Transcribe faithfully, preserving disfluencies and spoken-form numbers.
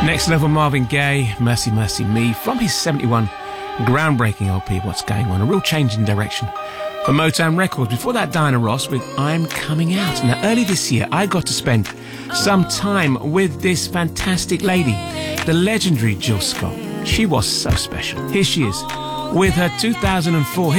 Next Level Marvin Gaye, Mercy Mercy Me, from his seventy-one groundbreaking L P, What's Going On, a real change in direction for Motown Records. Before that, Diana Ross with I'm Coming Out. Now, early this year, I got to spend some time with this fantastic lady, the legendary Jill Scott. She was so special. Here she is with her two thousand four hit